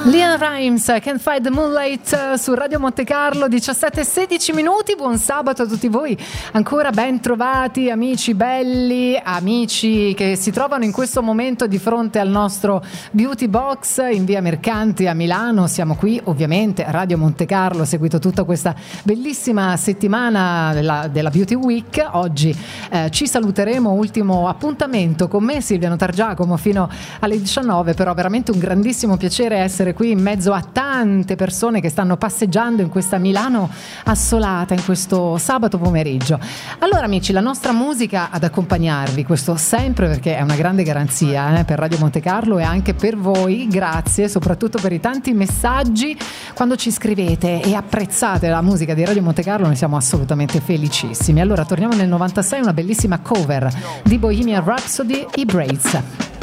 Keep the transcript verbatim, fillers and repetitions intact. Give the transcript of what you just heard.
Leon Rimes, Can't Fight the Moonlight su Radio Monte Carlo, diciassette e sedici minuti. Buon sabato a tutti voi, ancora ben trovati amici belli, amici che si trovano in questo momento di fronte al nostro Beauty Box in via Mercanti a Milano. Siamo qui ovviamente a Radio Monte Carlo, ho seguito tutta questa bellissima settimana della, della Beauty Week. Oggi eh, ci saluteremo, ultimo appuntamento con me Silvia Notargiacomo fino alle diciannove, però veramente un grandissimo piacere essere qui in mezzo a tante persone che stanno passeggiando in questa Milano assolata in questo sabato pomeriggio. Allora amici, la nostra musica ad accompagnarvi, questo sempre, perché è una grande garanzia eh, per Radio Monte Carlo e anche per voi. Grazie soprattutto per i tanti messaggi quando ci scrivete e apprezzate la musica di Radio Monte Carlo, ne siamo assolutamente felicissimi. Allora torniamo nel novantasei, una bellissima cover di Bohemian Rhapsody, i Braids.